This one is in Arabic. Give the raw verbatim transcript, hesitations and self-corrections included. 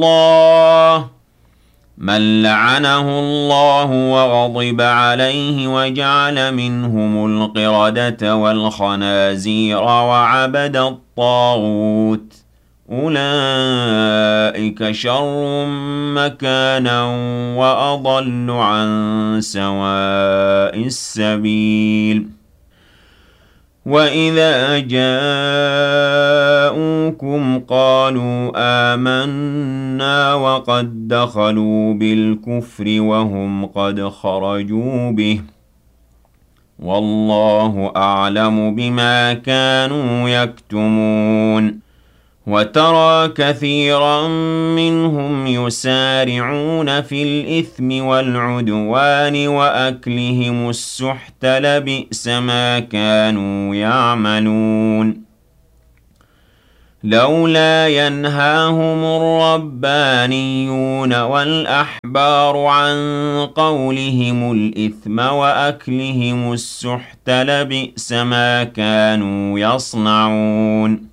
اللَّهِ مَن لَّعَنَهُ اللَّهُ وَغَضِبَ عَلَيْهِ وَجَعَلَ مِنْهُمُ الْقِرَدَةَ وَالْخَنَازِيرَ وَعَبَدَ الطَّاغُوتَ ۚ أُولَٰئِكَ شَرٌّ مَّكَانًا وَأَضَلُّ عَن سَوَاءِ السَّبِيلِ وَإِذَا جَاءُوكُمْ قَالُوا آمَنَّا وَقَد دَّخَلُوا بِالْكُفْرِ وَهُمْ قَدْ خَرَجُوا بِهِ ۚ وَاللَّهُ أَعْلَمُ بِمَا كَانُوا يَكْتُمُونَ وَتَرَىٰ كَثِيرًا مِّنْهُمْ يُسَارِعُونَ فِي الْإِثْمِ وَالْعُدْوَانِ وَأَكْلِهِمُ السُّحْتَ ۚ لَبِئْسَ مَا كَانُوا يَعْمَلُونَ لَوْلَا يَنْهَاهُمُ الرَّبَّانِيُّونَ وَالْأَحْبَارُ عَن قَوْلِهِمُ الْإِثْمَ وَأَكْلِهِمُ السُّحْتَ ۚ لَبِئْسَ مَا كَانُوا يَصْنَعُونَ